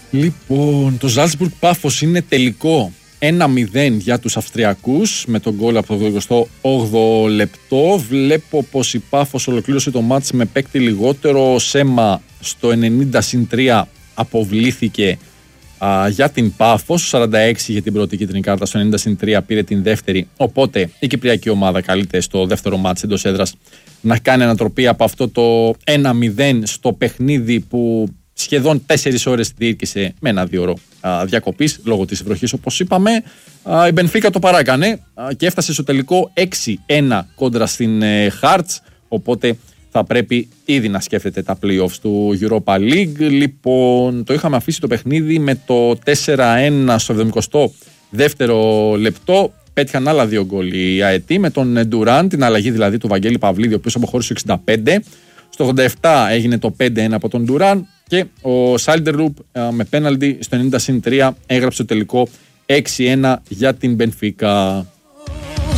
Λοιπόν, το Ζάλτσμπουργκ Πάφος είναι τελικό 1-0 για τους Αυστριακούς με τον γκολ από το 28ο λεπτό. Βλέπω πως η Πάφος ολοκλήρωσε το μάτς με παίκτη λιγότερο. Ο Σέμα στο 90-3 αποβλήθηκε για την Πάφος. 46 για την πρώτη κίτρινη κάρτα, στο 90-3 πήρε την δεύτερη. Οπότε η κυπριακή ομάδα καλείται στο δεύτερο μάτς εντός έδρας να κάνει ανατροπή από αυτό το 1-0 στο παιχνίδι που σχεδόν 4 ώρες διήρκησε με 1-2 ώρο διακοπής λόγω της βροχής, όπως είπαμε. Η Μπενφίκα το παράκανε και έφτασε στο τελικό 6-1 κόντρα στην Hearts, οπότε θα πρέπει ήδη να σκέφτεται τα playoffs του Europa League. Λοιπόν, το είχαμε αφήσει το παιχνίδι με το 4-1 στο 72ο λεπτό. Πέτυχαν άλλα 2 γκολ οι ΑΕΤ με τον Ντουράν, την αλλαγή δηλαδή του Βαγγέλη Παυλίδη, ο οποίος αποχώρησε στο 65. Στο 87 έγινε το 5-1 από τον Ντουράν και ο Σάλντερλουπ με πέναλτι στο 90-3 έγραψε το τελικό 6-1 για την Μπενφίκα.